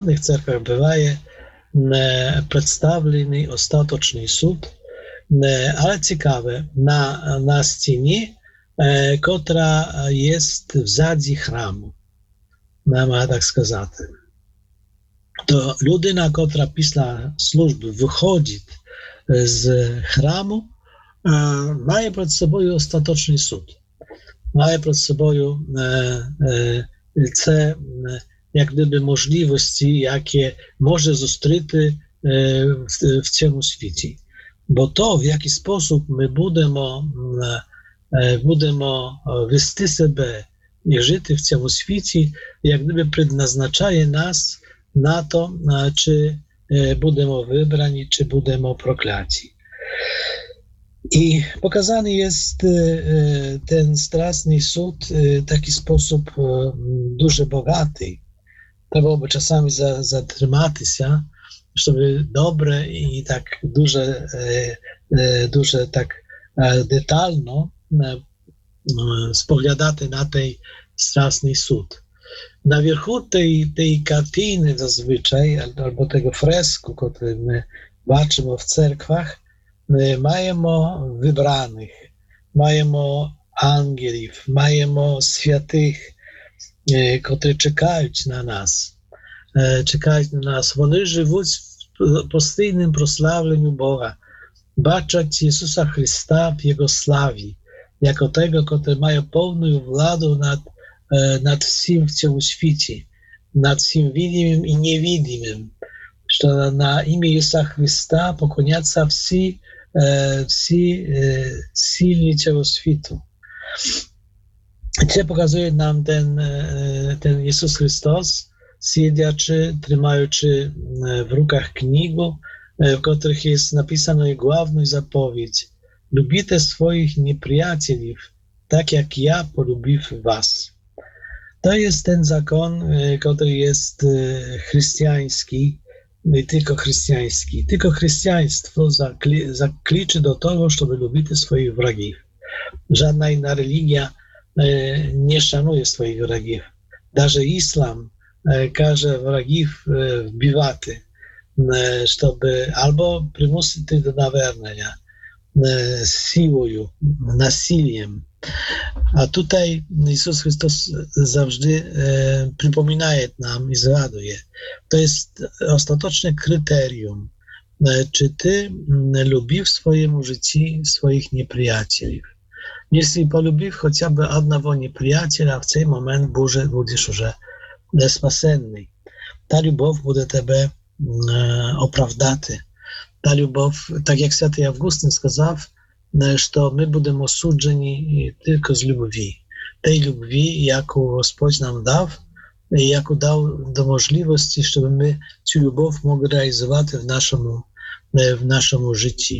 церквах буває представлений остаточний суд, але цікаве, на стіні, котра є взаді храму, можна так сказати. То людина, котра після служби виходить з храму, має перед собою остаточний суд. Має перед собою це, як gdyby, можливості, які може зустріти в цьому світі. Бо то, в який спосіб ми будемо вести себе і жити в цьому світі, як gdyby предназначає нас na to, czy będziemy wybrani, czy będziemy prokляті. I pokazany jest ten straszny sąd w taki sposób дуже bogaty. Trzeba byłoby czasami zatrzymać się, żeby dobre i tak duże tak detalno spoglądać na ten straszny sąd. Na wierzchu tej kartiny zazwyczaj, albo tego fresku, który my baczymy w cerkwach, mamy wybranych, mamy angielów, mamy świętych, którzy czekają na nas. Oni żyją w postійnym prosławleniu Boga, baczać Jezusa Chrysta w Jego sławie, jako tego, który ma pełną władzę nad всім в цьому світі, над всім видимим і невидимим, що на ім'я Ісуса Христа поклоняться всі сильні цього світу. Це показує нам ten Ісус Христос, сидячи, тримаючи в руках книгу, в которых jest napisana główna zapowiedź: Любите своїх неприятелів, tak jak ja polubił was. To jest ten zakon, który jest chrześcijański, nie tylko chrześcijański. Tylko chrześcijaństwo zakliczy do tego, żeby lubić swoich wrogów. Żadna inna religia nie szanuje swoich wrogów. Даже islam każe wrogów wbiwać, żeby albo przymusić ich do naвернення siłą, nasiliem. A tutaj Jezus Chrystus zawsze przypominaje nam i zraduje. To jest ostateczne kryterium. Czy ty lubisz w swoim życiu swoich nieprzyjaciół? Jeśli polubisz chociażby jednego nieprzyjaciela, w ten moment będziesz już spasenny. Ta любов będzie ciebie opravdati. Ta любов, tak jak święty Августин сказав, że my będziemy osądzeni tylko z любви. Tej любви, jaką Господь nam dał i jaką dał do możliwości, żeby my tę любов mogli realizować w naszym życiu.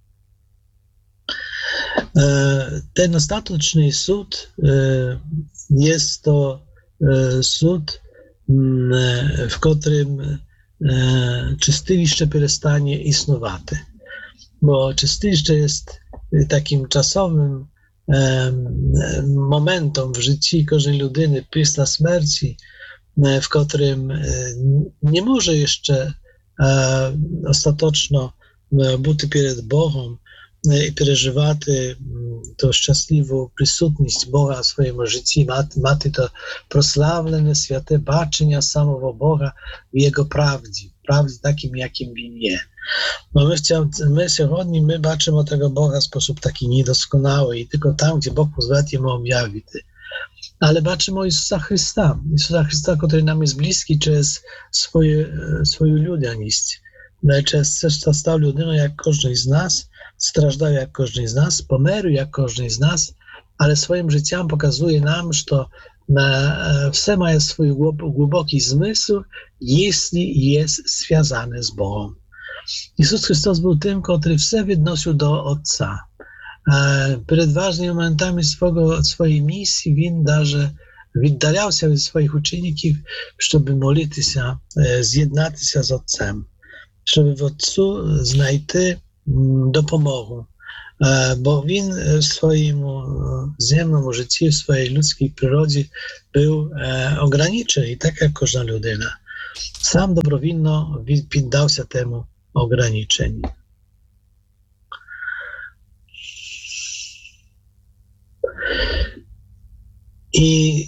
Ten ostateczny sąd jest to sąd, w którym czystyliście przestanie istnieć. Bo czystyliście jest takim czasowym momentem w życiu każdej ludyny pісля śmierci, w którym nie może jeszcze ostatecznie być przed Bogiem i przeżywać to szczęśliwą присутність Boga w swoim życiu, mać to prosławlone, święte baczenia samego Boga w Jego prawdzie takim, jakim On jest. Bo my сьогодні baczymy tego Boga w sposób taki niedoskonały i tylko tam, gdzie Bóg pozwala Jemu objawić. Ale baczymy Jezusa Chrysta, który nam jest bliski przez swoją ludzkość. Przez stał ludyną jak każdy z nas, strażdał jak każdy z nas, pomerł jak każdy z nas, ale swoim życiem pokazuje nam, że wszystko ma swój głęboki zmysł, jeśli jest związane z Bogiem. Jezus Chrystus był tym, który wszystko odnosił do Ojca. Przed ważnymi momentami swojej misji On даже oddalał się od swoich uczniów, żeby modlić się, zjednać się z Ojcem, żeby w Ojcu znajти допомогу. Bo On w swoim ziemnym życiu, w swojej ludzkiej przyrodzie był ograniczony, tak jak każda ludyna. Sam dobrowinno піддався temu ograniczeniu. I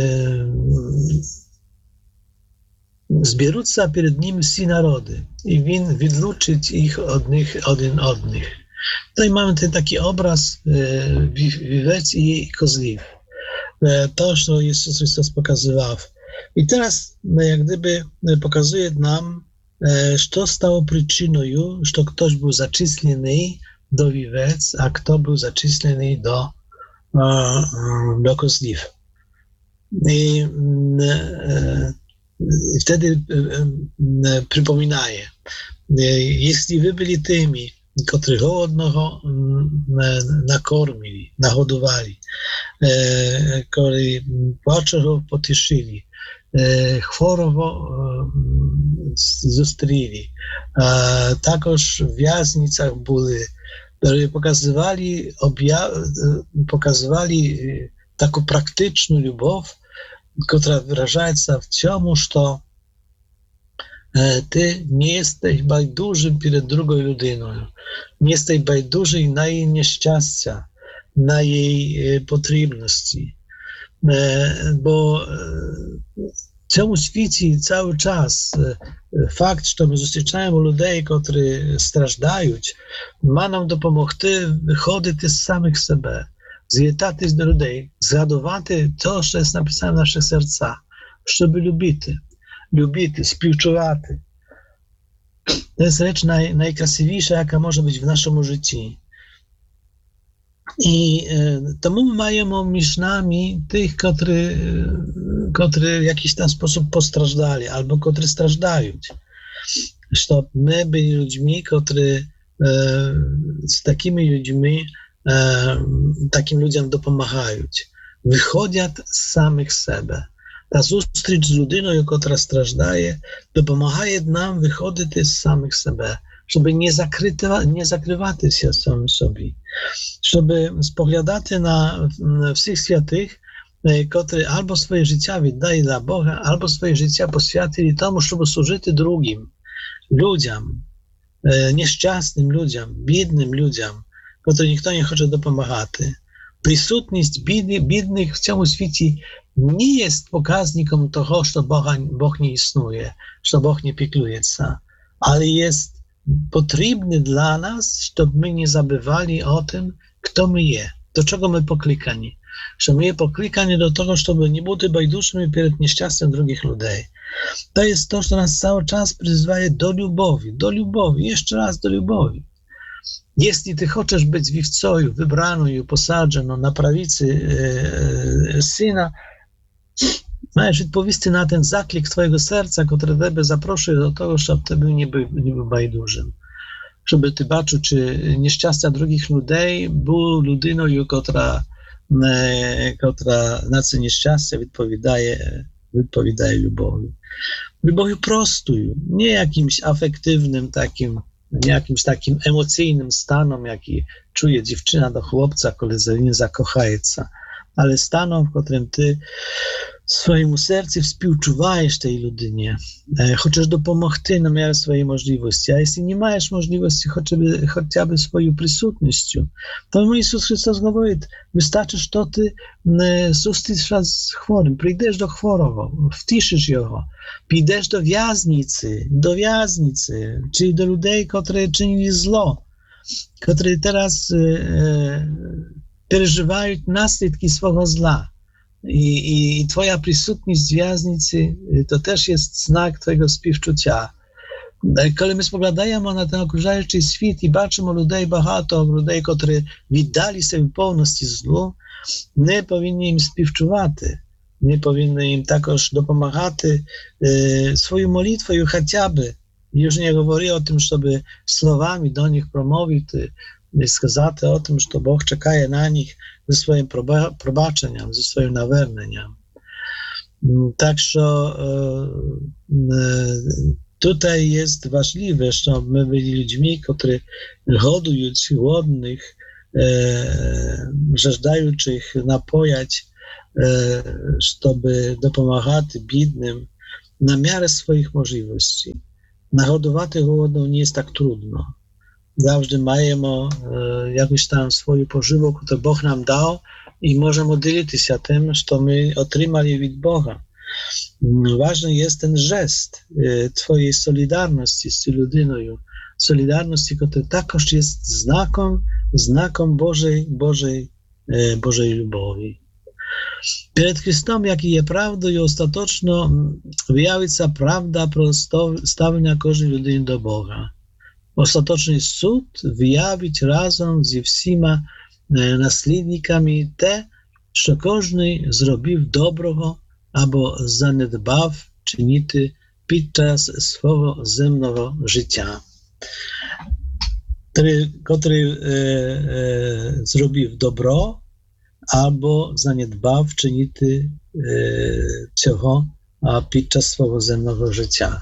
зберуться перед ним всі народи, і він відлучить їх один одних. Tutaj mamy ten taki obraz wiwec i kozliw. To, co Jezus Chrystus pokazywał. I teraz jak gdyby pokazuje nam, co stało przyczyną, że ktoś był zaczysłany do wiwec, a kto był zaczysłany do kozliw. I wtedy przypominaje, jeśli wy byli tymi, którzy głodnego nakormili, nahodowali, którzy płaczego potyszyli, chorobo zустріли, також w wязnicach byli, którzy pokazywali taką praktyczną любов, która wyraża się w tym, że ty nie jesteś bajdужим przed drugą ludyną, nie jesteś bajdужий na jej nieszczęścia, na jej potrzebności, bo w tym świecie cały czas fakt, że my zустрічаємо ludzi, którzy strażdają, ma nam dopomogти wychodzić z samych siebie, звертатись do ludzi, zgadować to, co jest napisane w naszych sercach, żeby любити, співчувати. To jest rzecz najkrasywniejsza, jaka może być w naszym życiu. I tomu my mamy między nami tych, którzy w jakiś tam sposób postrażdali, albo którzy strażdają. Że my byli ludźmi, którzy z takimi ludźmi, takim ludziom dopomagają. Wychodzą z samych siebie. Ta zустріч z ludyną, która strażdaje, dopomagaje nam wychodzić z samych siebie, żeby nie zakrywać się samym sobie, żeby spoglądać na wszystkich świętych, którzy albo swoje życie wydali dla Boga, albo swoje życie poświęcili temu, żeby służyć drugim ludziom, nieszczęsnym ludziom, biednym ludziom, którym nikt nie chce dopomagać. Присутність бідних в цьому світі не є показником того, що Бог не існує, що Бог не піклується, але є потрібний для нас, щоб ми не забували о тим, хто ми є, до чого ми покликані. Що ми є покликані до того, щоб не бути байдужими перед nieszczęściem drugich ludzi. To jest to, co nas cały czas przyzwuje do lubowi, jeszcze raz do lubowi. Jeśli ty chcesz być wiwcą, wybraną i posadzoną na prawicy Syna, masz odpowiedzieć na ten zaklik twojego serca, który ciebie zaproszy do tego, żeby ty nie był bajduzem. Żeby ty baczył, czy nieszczęścia drugich ludzi był ludyną, która na te nieszczęścia wypowiadaje lubowi. Lubowi prostą, nie jakimś afektywnym takim, nie jakimś takim emocjonalnym stanom, jaki czuje dziewczyna do chłopca, kiedy za nim zakochaje się, ale stanom, w którym ty swojemu sercu współczuwajesz tej ludynie, chcesz dopomóc na miarę swojej możliwości, a jeśli nie masz możliwości, chociażby swoją przysutnością, to mój Jezus Chrystus mówi, wystarczy, że ty sustrzesz z chorym, przyjdziesz do chorego, wtiszysz go, pójdziesz do wязниcy, czyli do ludzi, którzy czynili zło, którzy teraz przeżywają następki swego zła. I twoja przysutność w wязниcy to też jest znak twojego współczucia. Kiedy my spoglądamy na ten okrużający świat i patrzymy ludzi багато, ludzi, którzy wydali sobie pełności złu, my powinni im współczuwać. My powinni im także dopomagać swoją modlitwą, chociażby. Już nie mówię o tym, żeby słowami do nich przemówić, сказати o tym, że Bóg czeka na nich ze swoim probaczeniem, ze swoim nawerneniem. Także tutaj jest ważliwe, że my byli ludźmi, którzy godując głodnych, żądających napojać, żeby dopomagać biednym, na miarę swoich możliwości. Nahodувати голодного nie jest tak trudno. Zawsze маємо jakąś tam swoją pożywkę, którą Bóg nam dał i możemy dzielić się tym, co my otrzymali od Boga. Ważny jest ten gest twojej solidarności z tą ludyną, solidarności, która także jest znakiem Bożej lubowi. Przed Chrystusem, jaki jest prawdą i ostatecznie wyjawi się prawda pro stawienia każdej ludyny do Boga. Ostateczny sąd wyjawić razem ze wszystkimi naslідниками te, co każdy zrobił dobrego albo zaniedbał czynity podczas swego zemnego życia. Który zrobił dobro albo zaniedbał czynity цього podczas swego zemnego życia.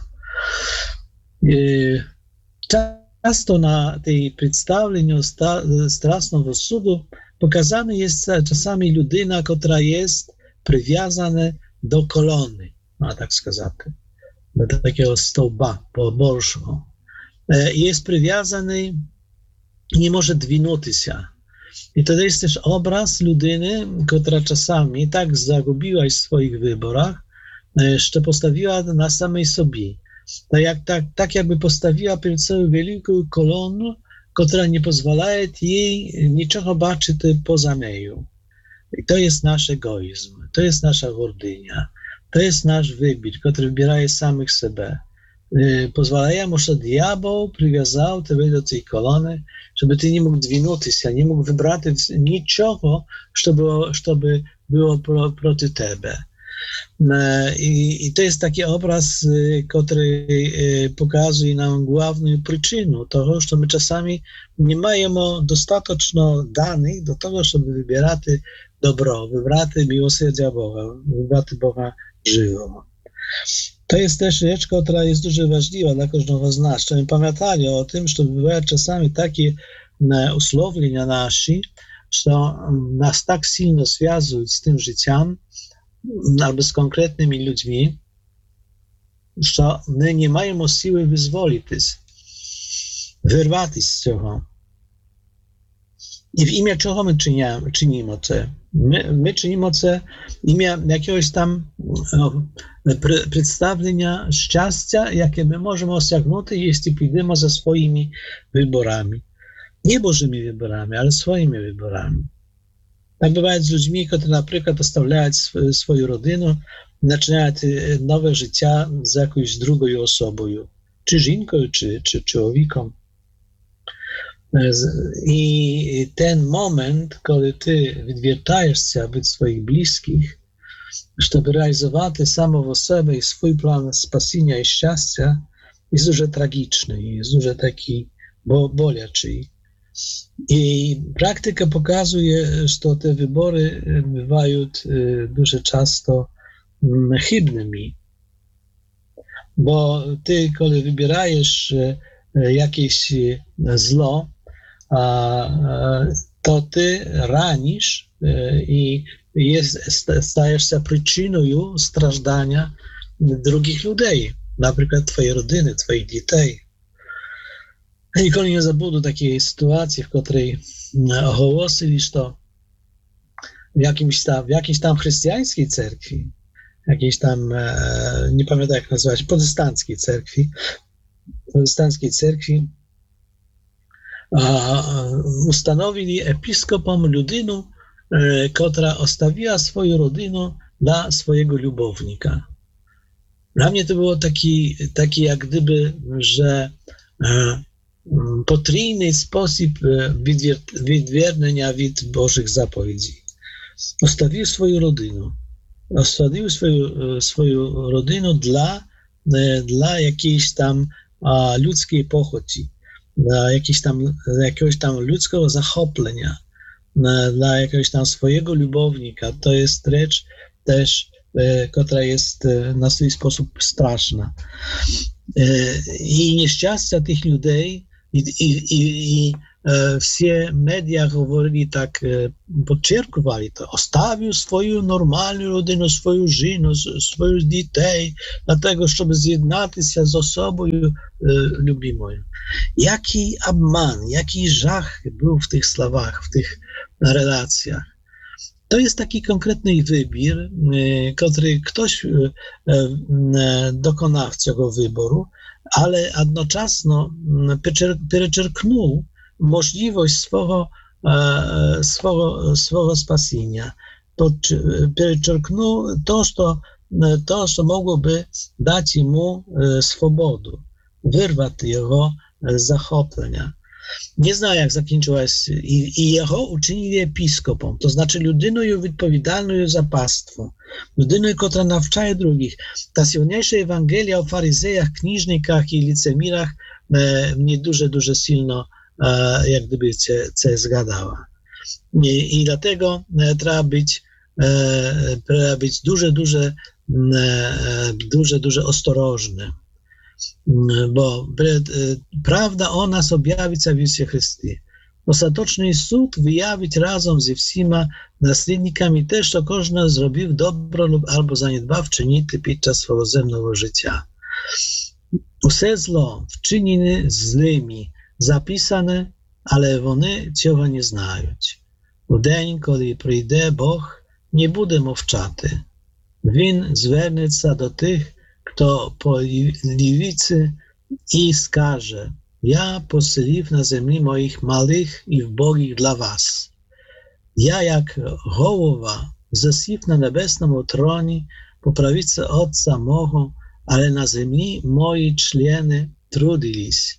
Często na tej przedstawieniu strasznego sudu pokazana jest czasami ludyna, która jest przywiązana do kolony, tak сказати, do takiego stołba pobożnego. Jest przywiązany i nie może dwinąć się. I to jest też obraz ludyny, która czasami tak zagubiła w swoich wyborach, że postawiła na samej sobie. Tak jakby postawiła przed sobą wielką kolonę, która nie pozwala jej niczego zobaczyć poza nią. I to jest nasz egoizm, to jest nasza gordynia, to jest nasz wybór, który wybiera samych siebie. Pozwalajmy, że diabeł przywiązał ciebie do tej kolony, żeby ty nie mógł dwinąć się, nie mógł wybrać niczego, co by było proti ciebie. I to jest taki obraz, który pokazuje nam główną przyczynę tego, że my czasami nie mamy dostatecznie danych do tego, żeby wybierać dobro, wybrać miłosierdzia Boga, wybrać Boga żywego. To jest też rzecz, która jest dużo ważna dla każdego z nas, żebyśmy pamiętali o tym, że bywają czasami takie usłowienia nasze, że nas tak silno związują z tym życiem, albo z konkretnymi ludźmi, że my nie mamy siły wyzwolić, wyrwać z tego. I w imię czego my czynimy to? My czynimy to w imię jakiegoś tam przedstawienia szczęścia, jakie my możemy osiągnąć, jeśli pójdziemy za swoimi wyborami. Nie Bożymi wyborami, ale swoimi wyborami. Tak bywa z ludźmi, którzy na przykład ostawiają swoją rodzinę, zaczynają nowe życie z jakąś drugą osobą, czy żonką, czy człowiekiem. I ten moment, kiedy ty wywiertasz się wobec swoich bliskich, żeby realizować samo w sobie i swój plan spasienia i szczęścia, jest dużo tragiczny, jest dużo taki boliaczy. I praktyka pokazuje, że te wybory bywają dużo często chybnymi. Bo ty, kiedy wybierasz jakieś zło, to ty ranisz i stajesz się przyczyną stраждania drugich ludzi, na przykład twojej rodziny, twoich dzieci. Nikogo nie zabudę takiej sytuacji, w której ogłosili, że w jakiejś tam chrześcijańskiej cerkwi, jakiejś tam, nie pamiętam jak nazywać, protestanckiej cerkwi, ustanowili episkopom ludynę, która ostawiła swoją rodzinę dla swojego lubownika. Dla mnie to było taki jak gdyby, że potrójny sposób wydwierdzenia od Bożych zapowiedzi. Ostawił swoją rodzinę. Ostawił swoją rodzinę dla jakiejś tam ludzkiej pochodzi, dla jakiegoś tam ludzkiego zachoplenia, dla jakiegoś tam swojego lubownika. To jest rzecz też, która jest na swój sposób straszna. I nieszczęścia tych ludzi i все медіа говорили так, підчеркували то, оставив свою нормальну родину, свою жінку, своїх дітей, для того, щоб з'єднатися з особою любимою. Який обман, який жах був в тих словах, в тих relacjach. To jest taki konkretny wybór, który ktoś dokonał tego wyboru, ale jednocześnie przeczerknął możliwość swego spasienia. Przeczerknął to, co mogłoby dać mu swobodę, wyrwać jego захоплення. Nie знаю, jak zakończyła się. I jego uczynili episkopą, to znaczy ludynою відповідальною za pastwo, ludynою, która nawczaje drugich. Ta silniejsza Ewangelia o faryzejach, kniżnikach i licemirach mnie дуже silno jak gdyby się zgadała. I dlatego trzeba być дуже ostrożny. Bo prawda o nas objawиться в Ісусі Христі. Остаточний суд виявить разом зі всіма наслідниками те, що кожен зробив добро або занедбав чинити під час свого земного життя. Усе зло вчинене злими, записане, але вони цього не знають. У день, коли прийде Бог, не буде мовчати. Він звернеться до тих, kto po lewicy i skaże, ja posiliw na ziemi moich małych i ubogich dla was. Ja jak gołowa zasiw na niebesnym tronie po prawicy Ojca mego, ale na ziemi moi człeny trudiliś.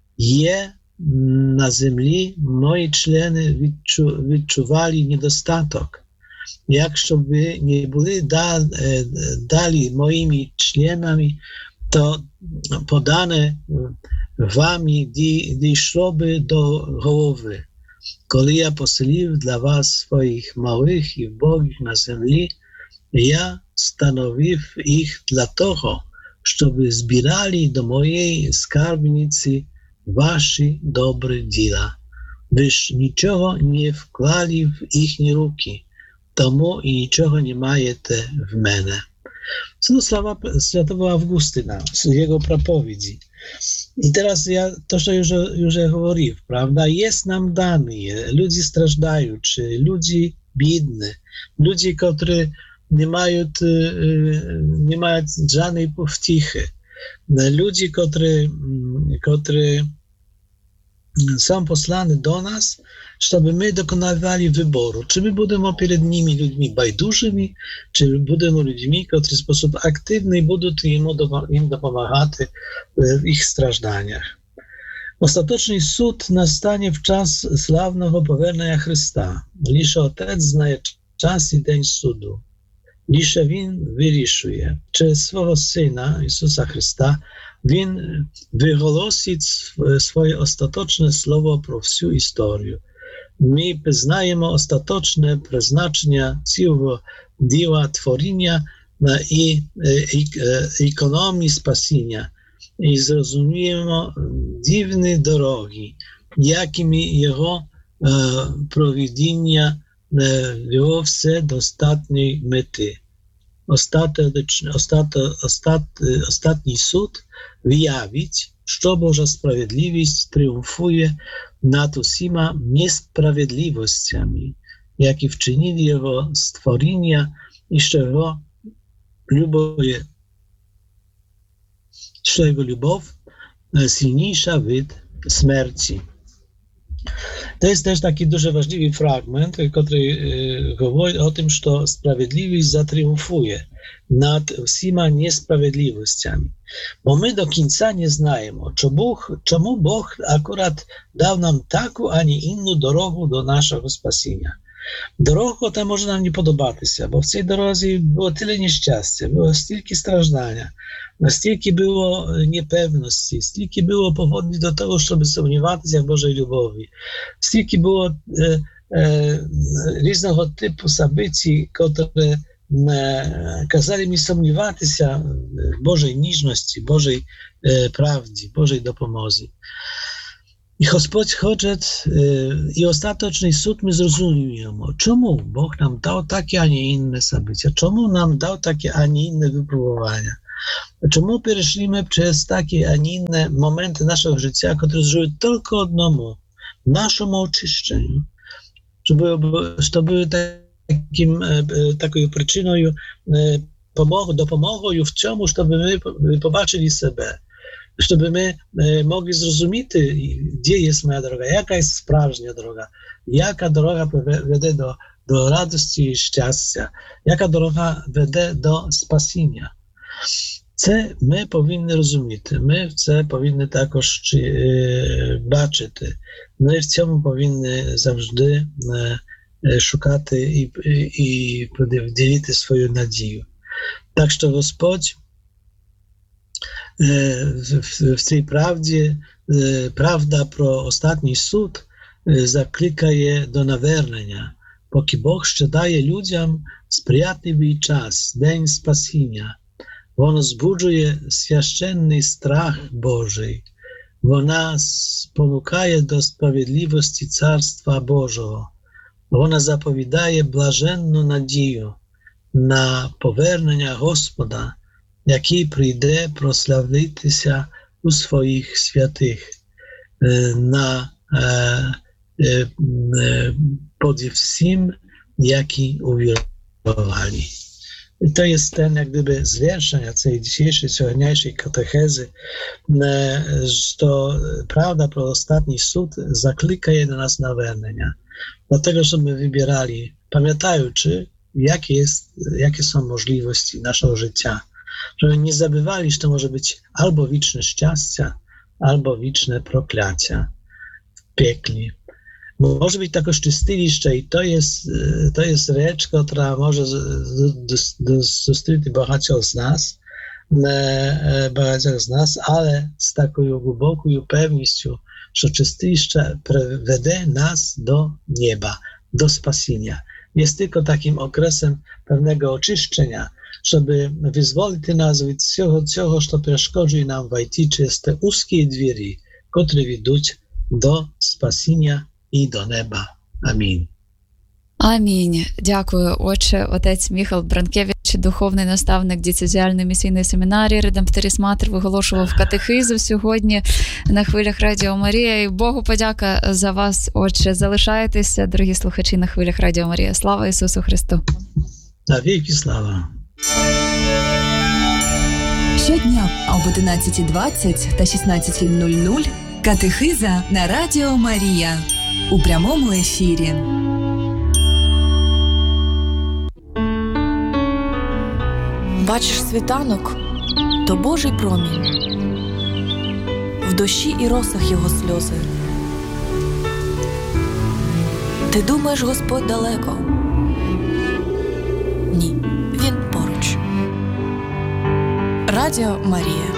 Na ziemi moi człeny wyczuwali niedostatek. Якщо б ви не були далі моїми членами, то подане вами дійшло би до голови. Коли я поселив для вас своїх малих і вбогих на землі, я становив їх для того, щоб збирали до моєї скарбниці ваші добрі діла. Ви ж нічого не вклали в їхні руки. Тому і нічого не маєте в мене. Це слова святого Августина, z jego проповіді. I teraz to, co już говорив, prawda, jest nam dane, ludzie страждаючі, ludzie biedni, ludzie, którzy nie mają żadnej powtichy, ludzie, którzy są posłani do nas, żeby my dokonywali wyboru. Czy my będziemy przed nimi ludźmi bajdużymi, czy będziemy ludźmi, którzy w sposób aktywny będą im dopomagać w ich strażdaniach. Ostateczny sąd nastanie w czas sławnego powrócenia Chrysta. Lisze Otec znaje czas i dzień sudu. Lisze Win wyryszuje. Przez swego Syna, Jezusa Chrysta, Він виголосить своє остаточне слово про всю історію. Ми пізнаємо остаточне призначення цього діла творіння і економії спасіння. І зрозуміємо дивні дороги, якими його провідіння вело все до остатньої мети. Ostatni sąd wyjawić, że Boża sprawiedliwość triumfuje nad усіма niesprawiedliwościami, jakie wczynili Jego stworzenia i że Jego любов silniejsza від śmierci. To jest też taki дуже важливий fragment, który mówi o tym, że sprawiedliwość zatriumfuje nad всіма niesprawiedliwościami. Bo my do końca nie znajemy, czemu Bóg akurat dał nam taką, a nie inną drogę do naszego spasienia. Droga ta może nam nie podobać się, bo w tej drodze było tyle nieszczęścia, było stільки stраждania, stільки było niepewności, stільки było powodów do tego, żeby sądziewać się w Bożej lubowi, stільки było różnego typu zabyci, które kazali mi sądziewać się w Bożej niżności, Bożej prawdzie, Bożej dopomocy. І Господь хоче, і остаточний суд ми зрозуміємо, чому Бог нам дав такі, а не інне события, чому нам дав такі, а не інне випробування, чому перейшли ми через такі, а не інне моменти нашого життя, які служать тільки одному, нашому очищенню, що були такою причиною, допомогою в цьому, щоб ми побачили себе, щоб ми могли зрозуміти, де є моя дорога, яка є справжня дорога, яка дорога веде до радості і щастя, яка дорога веде до спасіння. Це ми повинні розуміти, ми це повинні також бачити, ми в цьому повинні завжди шукати і ділити свою надію. Так що Господь в цій правді, правда про останній суд закликає до навернення, поки Бог ще дає людям сприятливий час, день спасіння. Воно збуджує священний страх Божий, вона спонукає до справедливості Царства Божого, вона заповідає блаженну надію на повернення Господа, який прийде прославитися у своїх святих, поді всім, які увірували. I to jest ten, jak gdyby, zwierzchnia tej dzisiejszej, słowniejszej katechezy, że prawda pro ostatni sąd zaklika je do nas nawernienia. Dlatego, żeby wybierali, pamiętaючи, jakie są możliwości naszego życia. Żeby nie zabywali, że to może być albo wieczne szczęście, albo wieczne prokляття w piekli. Może być takoż czystiliще, i to jest rzecz, która może zустріти багатьох z nas, ale z taką głęboką pewnością, że czystiliще приведе nas do nieba, do spasienia. Jest tylko takim okresem pewnego oczyszczenia, żeby wyzwolić nas od всього, co przeszkodzi nam wejść przez te uskie drzwi, które ведуть do spasienia і до неба. Амінь. Амінь. Дякую, отче, отець Міхал Бранкевич, духовний наставник дієцезіальної місійної семінарії Редемпторіс Матер, виголошував катехизу сьогодні на хвилях Радіо Марія. І Богу подяка за вас, отче. Залишайтеся, дорогі слухачі, на хвилях Радіо Марія. Слава Ісусу Христу! Навіки слава! Щодня об 11:20 та 16:00 катехиза на Радіо Марія у прямому ефірі. Бачиш світанок – то Божий промінь. В дощі і росах його сльози. Ти думаєш, Господь далеко? Ні, Він поруч. Радіо Марія.